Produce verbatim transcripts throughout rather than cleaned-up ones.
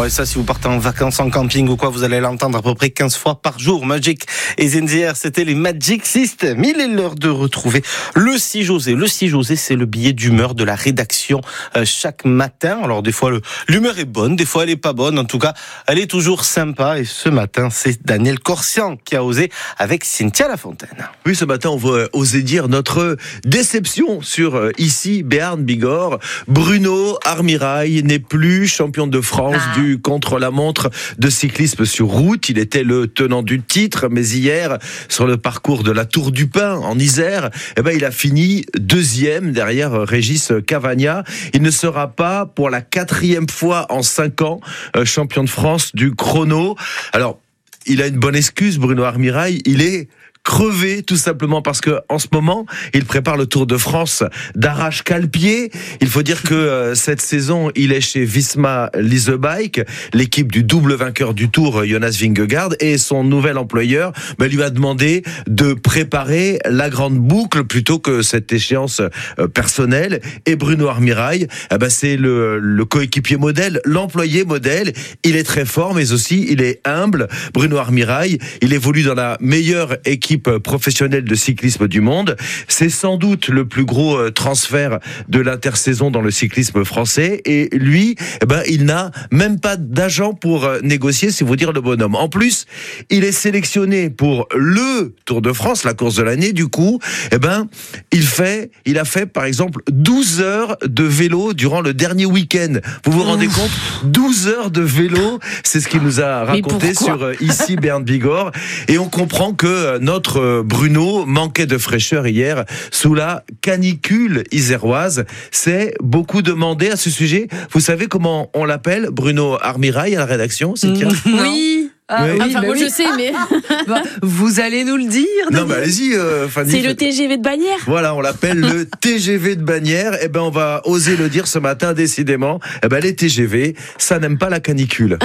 Ouais, ça, si vous partez en vacances en camping ou quoi, vous allez l'entendre à peu près quinze fois par jour. Magic et Zenzier, c'était les Magic System. Il est l'heure de retrouver le six José. Le six José, c'est le billet d'humeur de la rédaction euh, chaque matin. Alors, des fois, le, l'humeur est bonne, des fois, elle est pas bonne. En tout cas, elle est toujours sympa. Et ce matin, c'est Daniel Corsian qui a osé avec Cynthia Lafontaine. Oui, ce matin, on va oser dire notre déception sur euh, ici, Béarn-Bigorre. Bruno Armirail n'est plus champion de France ah. du contre-la-montre de cyclisme sur route. Il était le tenant du titre, mais hier, sur le parcours de la Tour du Pin en Isère, eh ben, il a fini deuxième derrière Régis Cavagna. Il ne sera pas pour la quatrième fois en cinq ans euh, champion de France du chrono. Alors, il a une bonne excuse, Bruno Armirail. Il est crevé, tout simplement parce que en ce moment, il prépare le Tour de France d'arrache-cale-pied. Il faut dire que euh, cette saison, il est chez Visma Lease Bike, l'équipe du double vainqueur du Tour, Jonas Vingegaard, et son nouvel employeur bah, lui a demandé de préparer la grande boucle plutôt que cette échéance euh, personnelle. Et Bruno Armirail, eh ben, c'est le, le coéquipier modèle, l'employé modèle. Il est très fort, mais aussi il est humble. Bruno Armirail, il évolue dans la meilleure équipe professionnelle de cyclisme du monde. C'est sans doute le plus gros transfert de l'intersaison dans le cyclisme français. Et lui, eh ben, il n'a même pas d'agent pour négocier, c'est vous dire le bonhomme. En plus, il est sélectionné pour le Tour de France, la course de l'année. Du coup, eh ben, il fait, il a fait, par exemple, douze heures de vélo durant le dernier week-end. Vous vous rendez compte? douze heures de vélo, c'est ce qu'il nous a raconté sur ici Béarn-Bigorre. Et on comprend que notre Bruno manquait de fraîcheur hier sous la canicule iséroise. C'est beaucoup demandé à ce sujet. Vous savez comment on l'appelle, Bruno Armirail, à la rédaction, Cynthia? Oui. Ah, oui, enfin, moi oui. je sais, mais bon, vous allez nous le dire. Non, mais allez-y, euh, Fanny. C'est le T G V de Bagnères. Voilà, on l'appelle le T G V de Bagnères. Eh ben, on va oser le dire ce matin, décidément. Eh ben, les T G V, ça n'aime pas la canicule.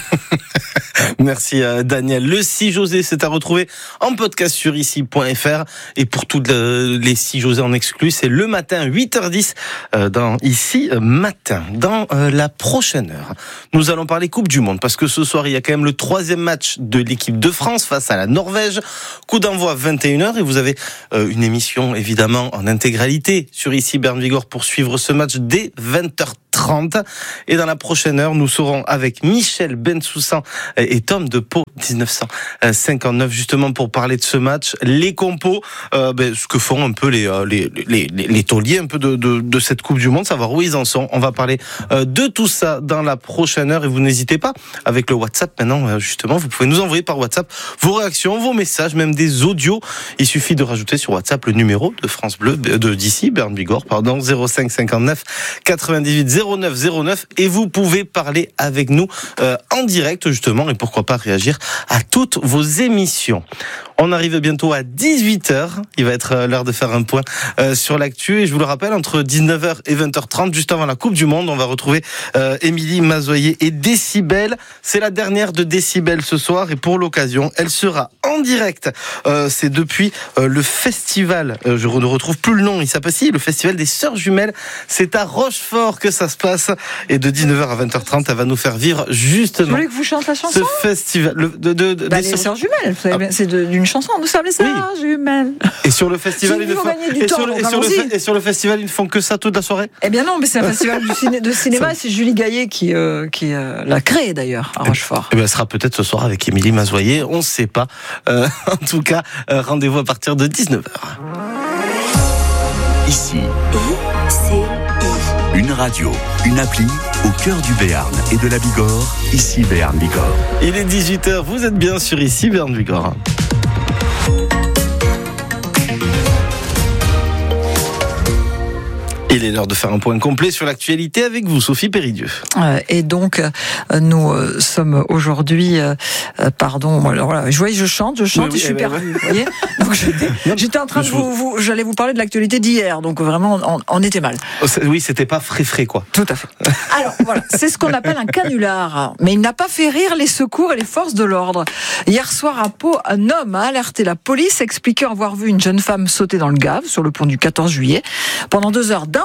Merci Daniel. Le six José, c'est à retrouver en podcast sur ici point f r. Et pour tous les six José en exclu, c'est le matin, huit heures dix, dans Ici Matin. Dans la prochaine heure, nous allons parler Coupe du Monde, parce que ce soir, il y a quand même le troisième match de l'équipe de France face à la Norvège. Coup d'envoi vingt et une heures, et vous avez une émission, évidemment, en intégralité sur ici Béarn-Bigorre pour suivre ce match dès vingt heures trente. Et dans la prochaine heure, nous serons avec Michel Bensoussan et Tom de Pau dix-neuf cent cinquante-neuf, justement pour parler de ce match, les compos, euh, ben, ce que font un peu les les les les, les tauliers un peu de, de de cette Coupe du Monde, savoir où ils en sont. On va parler euh, de tout ça dans la prochaine heure, et vous n'hésitez pas avec le WhatsApp maintenant, justement, vous pouvez nous envoyer par WhatsApp vos réactions, vos messages, même des audios. Il suffit de rajouter sur WhatsApp le numéro de France Bleu de d'ici Béarn-Bigorre, pardon, zéro cinq cinquante-neuf quatre-vingt-dix-huit zéro neuf zéro neuf, et vous pouvez parler avec nous euh, en direct, justement, et pourquoi pas réagir à toutes vos émissions. On arrive bientôt à dix-huit heures. Il va être l'heure de faire un point euh, sur l'actu. Et je vous le rappelle, entre dix-neuf heures et vingt heures trente, juste avant la Coupe du Monde, on va retrouver euh, Émilie Mazoyer et Décibel. C'est la dernière de Décibel ce soir. Et pour l'occasion, elle sera en direct. Euh, c'est depuis euh, le festival. Euh, je ne retrouve plus le nom. Il s'appelle si, le festival des Sœurs Jumelles. C'est à Rochefort que ça se passe. Et de dix-neuf heures à vingt heures trente, elle va nous faire vivre justement. Vous voulez que vous chante la chanson? Ce festival. Le, de, de, de, bah, les Sœurs Jumelles. Ah. C'est de, d'une chanson. Nous sommes les Sœurs oui. Jumelles. Et sur le festival, ils ne font et, temps, sur, et, sur le, et sur le festival, ils ne font que ça toute la soirée? Eh bien non, mais c'est un festival du ciné, de cinéma. C'est Julie Gaillet qui, euh, qui euh, l'a créé d'ailleurs à Rochefort. Eh bien, elle sera peut-être ce soir avec Émilie Mazoyer. On ne sait pas. Euh, en tout cas, euh, rendez-vous à partir de dix-neuf heures. Ici. I C I. Une radio, une appli au cœur du Béarn et de la Bigorre. Ici Béarn-Bigorre. Il est dix-huit heures. Vous êtes bien sur Ici Béarn-Bigorre. Il est l'heure de faire un point complet sur l'actualité avec vous, Sophie Péridieu. Euh, et donc, euh, nous euh, sommes aujourd'hui, euh, euh, pardon, alors voilà, je voyais, je chante, je chante, oui, oui, et je suis perdue, oui. Vous voyez. Donc j'étais, j'étais en train de vous, vous, j'allais vous parler de l'actualité d'hier, donc vraiment, on, on était mal. Oui, c'était pas frais frais quoi. Tout à fait. Alors voilà, c'est ce qu'on appelle un canular, mais il n'a pas fait rire les secours et les forces de l'ordre. Hier soir à Pau, un homme a alerté la police, expliquant avoir vu une jeune femme sauter dans le Gave sur le pont du quatorze juillet pendant deux heures d'un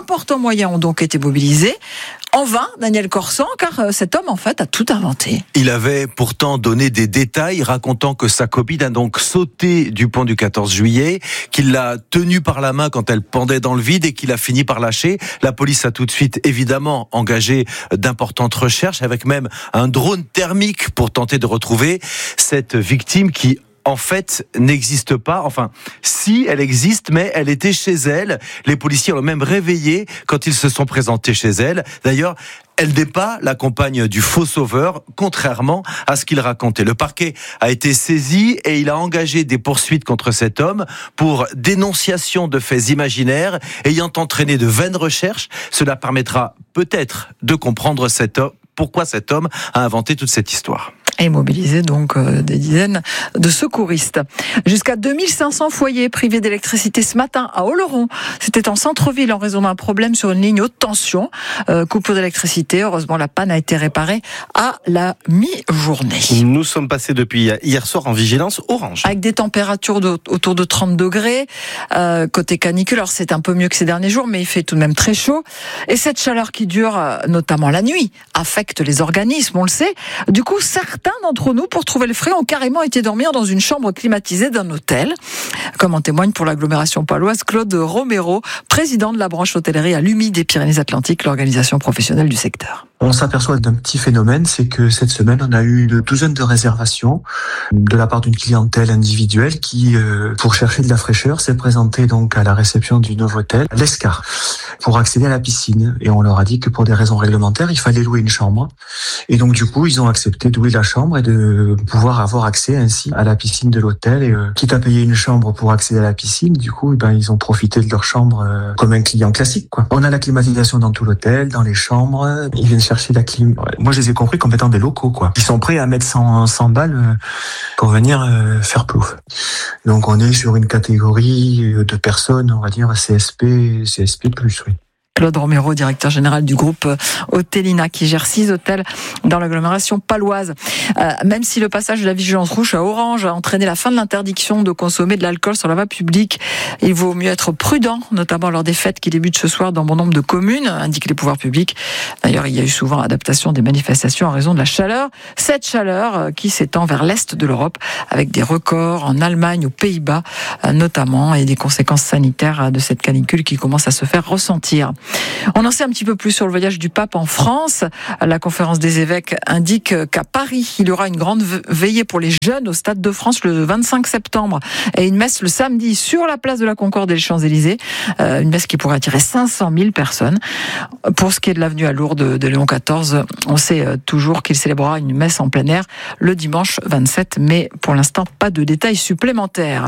D'importants moyens ont donc été mobilisés. En vain, Daniel Corsan, car cet homme, en fait, a tout inventé. Il avait pourtant donné des détails racontant que sa copine a donc sauté du pont du quatorze juillet, qu'il l'a tenue par la main quand elle pendait dans le vide et qu'il a fini par lâcher. La police a tout de suite, évidemment, engagé d'importantes recherches, avec même un drone thermique pour tenter de retrouver cette victime qui, en fait, n'existe pas. Enfin, si, elle existe, mais elle était chez elle. Les policiers l'ont même réveillée quand ils se sont présentés chez elle. D'ailleurs, elle n'est pas la compagne du faux sauveur, contrairement à ce qu'il racontait. Le parquet a été saisi et il a engagé des poursuites contre cet homme pour dénonciation de faits imaginaires ayant entraîné de vaines recherches. Cela permettra peut-être de comprendre cet homme, pourquoi cet homme a inventé toute cette histoire. Et mobiliser donc euh, des dizaines de secouristes. Jusqu'à deux mille cinq cents foyers privés d'électricité ce matin à Oloron. C'était en centre-ville en raison d'un problème sur une ligne haute tension. Euh, coupure d'électricité. Heureusement, la panne a été réparée à la mi-journée. Nous sommes passés depuis hier soir en vigilance orange. Avec des températures de, autour de trente degrés. Euh, côté canicule, alors c'est un peu mieux que ces derniers jours, mais il fait tout de même très chaud. Et cette chaleur qui dure, notamment la nuit, affecte les organismes, on le sait. Du coup, certains Certains d'entre nous, pour trouver le frais, ont carrément été dormir dans une chambre climatisée d'un hôtel. Comme en témoigne pour l'agglomération paloise Claude Romero, président de la branche hôtellerie à l'U M I des Pyrénées-Atlantiques, l'organisation professionnelle du secteur. On s'aperçoit d'un petit phénomène, c'est que cette semaine, on a eu une douzaine de réservations de la part d'une clientèle individuelle qui, euh, pour chercher de la fraîcheur, s'est présentée donc à la réception du Novotel, l'Escar, pour accéder à la piscine. Et on leur a dit que pour des raisons réglementaires, il fallait louer une chambre. Et donc du coup, ils ont accepté de louer la chambre et de pouvoir avoir accès ainsi à la piscine de l'hôtel. Et euh, quitte à payer une chambre pour accéder à la piscine, du coup, ben, ils ont profité de leur chambre euh, comme un client classique, quoi. On a la climatisation dans tout l'hôtel, dans les chambres. Ils viennent chercher la clim. Moi, je les ai compris comme étant des locaux, quoi. Ils sont prêts à mettre cent, cent balles pour venir euh, faire plouf. Donc, on est sur une catégorie de personnes, on va dire C S P, C S P plus, oui. Claude Romero, directeur général du groupe Hôtelina, qui gère six hôtels dans l'agglomération paloise. Euh, même si le passage de la vigilance rouge à Orange a entraîné la fin de l'interdiction de consommer de l'alcool sur la voie publique, il vaut mieux être prudent, notamment lors des fêtes qui débutent ce soir dans bon nombre de communes, indiquent les pouvoirs publics. D'ailleurs, il y a eu souvent adaptation des manifestations en raison de la chaleur. Cette chaleur qui s'étend vers l'est de l'Europe, avec des records en Allemagne, aux Pays-Bas notamment, et des conséquences sanitaires de cette canicule qui commence à se faire ressentir. On en sait un petit peu plus sur le voyage du pape en France. La conférence des évêques indique qu'à Paris, il y aura une grande veillée pour les jeunes au Stade de France le vingt-cinq septembre et une messe le samedi sur la place de la Concorde et les Champs-Élysées. Une messe qui pourrait attirer cinq cent mille personnes. Pour ce qui est de l'avenue à Lourdes de Léon quatorze, on sait toujours qu'il célébrera une messe en plein air le dimanche vingt-sept, mais pour l'instant, pas de détails supplémentaires.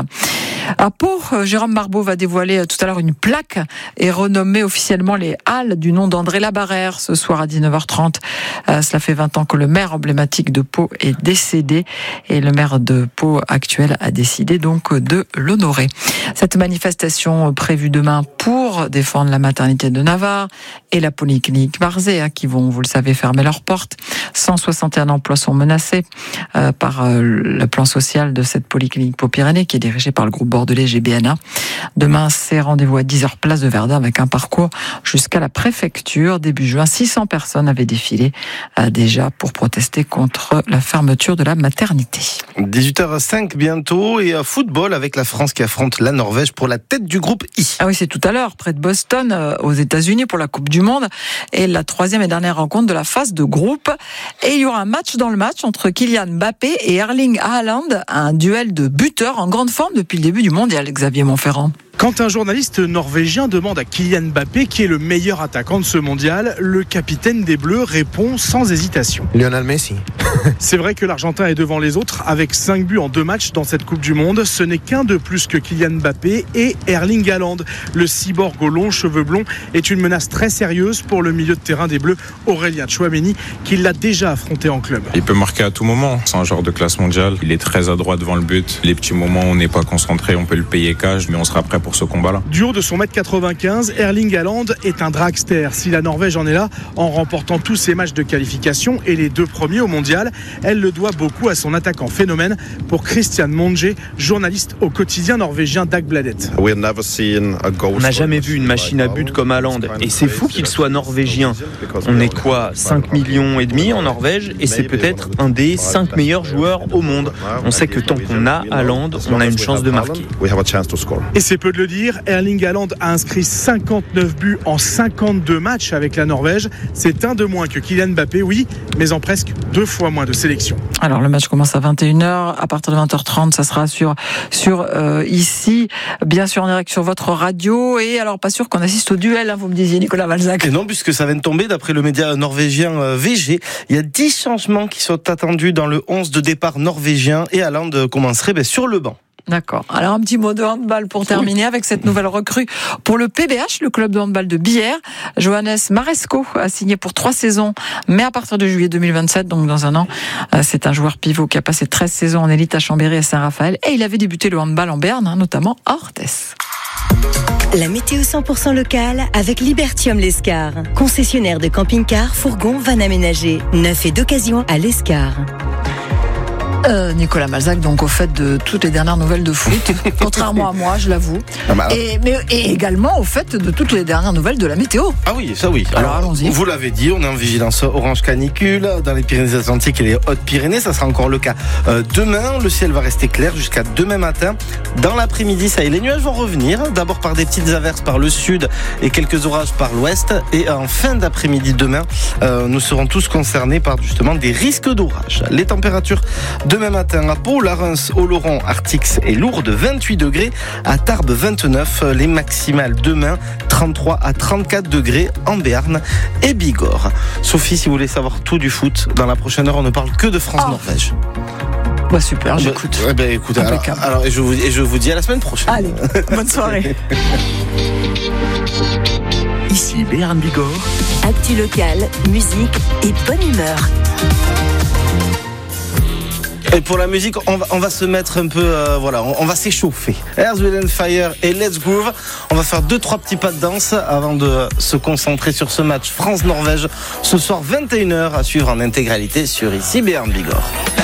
À Pau, Jérôme Marbeau va dévoiler tout à l'heure une plaque et renommer officiellement les halles du nom d'André Labarrère ce soir à dix-neuf heures trente. Euh, cela fait vingt ans que le maire emblématique de Pau est décédé et le maire de Pau actuel a décidé donc de l'honorer. Cette manifestation prévue demain pour défendre la maternité de Navarre et la polyclinique Barzé, hein, qui vont, vous le savez, fermer leurs portes. cent soixante et un emplois sont menacés euh, par euh, le plan social de cette polyclinique Pau-Pyrénées qui est dirigée par le groupe bordelais G B N A. Demain, c'est rendez-vous à dix heures place de Verdun avec un parcours jusqu'à la préfecture. Début juin, six cents personnes avaient défilé euh, déjà pour protester contre la fermeture de la maternité. dix-huit heures cinq bientôt et football avec la France qui affronte la Norvège pour la tête du groupe I. Ah oui, c'est tout à l'heure, près de Boston, euh, aux États-Unis pour la Coupe du Monde et la troisième et dernière rencontre de la phase de groupe. Et il y aura un match dans le match entre Kylian Mbappé et Erling Haaland, un duel de buteurs en grande forme depuis le début du mondial, Xavier Montferrand. Quand un journaliste norvégien demande à Kylian Mbappé qui est le meilleur attaquant de ce mondial, le capitaine des Bleus répond sans hésitation. Lionel Messi. C'est vrai que l'Argentin est devant les autres avec cinq buts en deux matchs dans cette Coupe du Monde. Ce n'est qu'un de plus que Kylian Mbappé et Erling Haaland. Le cyborg aux longs cheveux blonds est une menace très sérieuse pour le milieu de terrain des Bleus, Aurélien Tchouaméni, qui l'a déjà affronté en club. Il peut marquer à tout moment. C'est un joueur de classe mondiale. Il est très adroit devant le but. Les petits moments où on n'est pas concentré, on peut le payer cash, mais on sera prêt pour ce combat-là. Du haut de son mètre quatre-vingt-quinze, Erling Haaland est un dragster. Si la Norvège en est là, en remportant tous ses matchs de qualification et les deux premiers au mondial, elle le doit beaucoup à son attaquant phénomène. Pour Christian Monge, journaliste au quotidien norvégien Dagbladet. On n'a jamais vu une machine à but comme Haaland, et c'est fou qu'il soit norvégien. On est quoi, cinq millions et demi en Norvège, et c'est peut-être un des cinq meilleurs joueurs au monde. On sait que tant qu'on a Haaland, on a une chance de marquer. Et c'est peu de le dire, Erling Haaland a inscrit cinquante-neuf buts en cinquante-deux matchs avec la Norvège. C'est un de moins que Kylian Mbappé, oui, mais en presque deux fois moins de sélections. Alors le match commence à vingt et une heures, à partir de vingt heures trente, ça sera sur sur euh, ici, bien sûr en direct sur votre radio. Et alors pas sûr qu'on assiste au duel, hein, vous me disiez Nicolas Valzac. Et non, puisque ça vient de tomber d'après le média norvégien euh, V G. Il y a dix changements qui sont attendus dans le onze de départ norvégien et Haaland commencerait ben, sur le banc. D'accord. Alors un petit mot de handball pour terminer oui. avec cette nouvelle recrue pour le P B H, le club de handball de Billère. Johannes Maresco a signé pour trois saisons, mais à partir de juillet deux mille vingt-sept, donc dans un an. C'est un joueur pivot qui a passé treize saisons en élite à Chambéry et à Saint-Raphaël, et il avait débuté le handball en Berne, hein, notamment à Orthès. La météo cent pour cent locale avec Libertium l'Escar. Concessionnaire de camping-car, fourgon, van aménagé. Neuf et d'occasion à l'Escar. Euh, Nicolas Malzac, donc au fait de toutes les dernières nouvelles de foot, contrairement à moi, je l'avoue. Ah bah, et, mais, et également au fait de toutes les dernières nouvelles de la météo. Ah oui, ça oui. Alors, Alors allons-y. Vous l'avez dit, on est en vigilance orange canicule dans les Pyrénées-Atlantiques et les Hautes-Pyrénées. Ça sera encore le cas euh, demain. Le ciel va rester clair jusqu'à demain matin. Dans l'après-midi, ça y est, les nuages vont revenir. D'abord par des petites averses par le sud et quelques orages par l'ouest. Et en fin d'après-midi demain, euh, nous serons tous concernés par justement des risques d'orage. Les températures de Demain matin à Pau, la Reims, Oloron, Artix et Lourdes, vingt-huit degrés. À Tarbes, vingt-neuf. Les maximales demain, trente-trois à trente-quatre degrés en Béarn et Bigorre. Sophie, si vous voulez savoir tout du foot, dans la prochaine heure, on ne parle que de France-Norvège. Oh. Bah super, j'écoute. Eh ben, écoutez, alors, alors, et, je vous, et je vous dis à la semaine prochaine. Allez, bonne soirée. Ici Béarn Bigorre. Actu locale, musique et bonne humeur. Et pour la musique, on va, on va se mettre un peu, euh, voilà, on, on va s'échauffer. Earth, Wind and Fire et Let's Groove. On va faire deux, trois petits pas de danse avant de se concentrer sur ce match France-Norvège. Ce soir, vingt et une heures à suivre en intégralité sur ici Béarn Bigorre.